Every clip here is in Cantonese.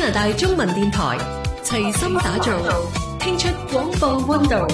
拿大中文電台齊心打造，聽出廣播溫度。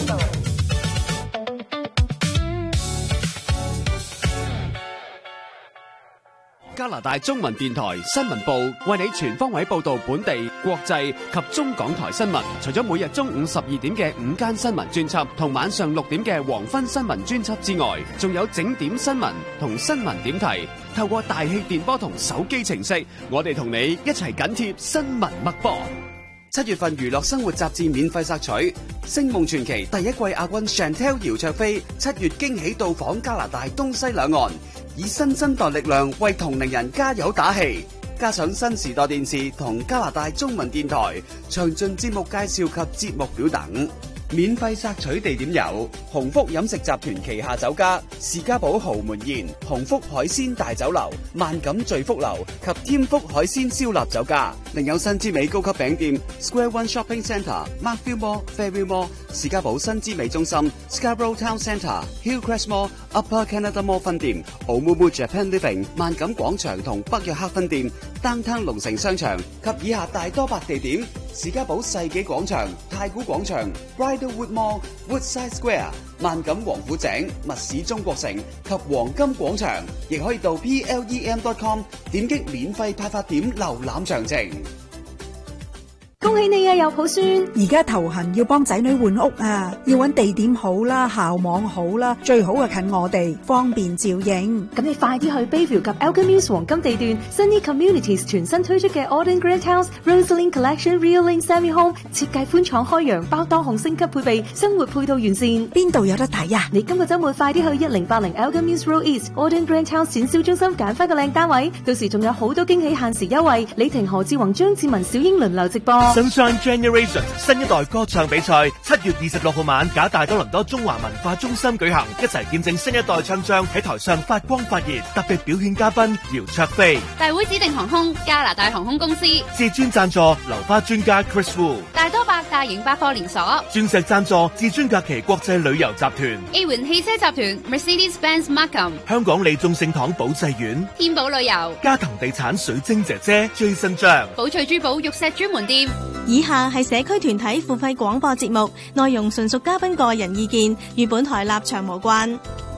加拿大中文電台新聞部為你全方位報道本地、國際及中港台新聞。除咗每日中午12點嘅午間新聞專輯同晚上6點嘅黃昏新聞專輯之外，仲有整點新聞同新聞點題。透過大氣電波同手機程式，我哋同你一齊緊貼新聞脈搏。7月份娛樂生活雜誌免費索取，《星夢傳奇》第一季亞軍 Chantel 姚焯菲7月驚喜到訪加拿大東西兩岸，以新生代力量為同齡人加油打氣。加上新時代電視同加拿大中文電台詳盡節目介紹及節目表等。免費索取地點有鴻福飲食集團旗下酒家士嘉堡豪門宴、鴻福海鮮大酒樓、萬錦聚福樓及添福海鮮燒臘酒家。另有新之美高級餅店 Square One Shopping Centre、Markville Mall、Fairview Mall、士嘉堡新之美中心、Scarborough Town Centre、Hillcrest Mall、Upper Canada Mall 分店、Oumuamua Japan Living、萬錦廣場同北約克分店、Downtown 龍城商場及以下大多白地點：士嘉堡世紀廣場、太古廣場、Bridlewood Mall、Woodside Square、萬錦王府井、密市中國城及黃金廣場，亦可以到 plem.com 點擊免費派發點瀏覽詳情。 恭喜你啊，有抱孫！ 而家頭痕要幫仔女換屋啊，要揾地點好啦，校網好啦，最好係近我哋，方便照應。 咁你快啲去 Bayview 及 Alchemist 黃金地段 Sunny Communities 全新推出嘅 Auden Grand House Rosalind Collection Real Link Semi Home， 設計寬敞開揚，包多項升級配備，生活配套完善。 邊度有得睇啊？ 你今個週末快啲去1080 Alchemist Road East Auden Grand House 展銷中心揀翻個靚單位，到時仲有好多驚喜限時優惠。李婷、何志宏、張志文、小英輪流直播。 Sunshine Generation 新一代歌唱比賽7月26號晚，假大多倫多中華文化中心舉行，一齊見證新一代唱將喺台上發光發熱。特別表演嘉賓姚焯菲， 大會指定航空加拿大航空公司， 至尊贊助流花專家 Chris Wu， 大多百大型百貨連鎖， 鑽石贊助至尊假期國際旅遊集團， A 環汽車集團 Mercedes-Benz Markham， 香港利眾聖堂保濟苑， 天寶旅遊， 嘉騰地產水晶姐姐最新張， 寶翠珠寶玉石專門店。 以下係社區團體付費廣播節目，內容純屬嘉賓個人意見，與本台立場無關。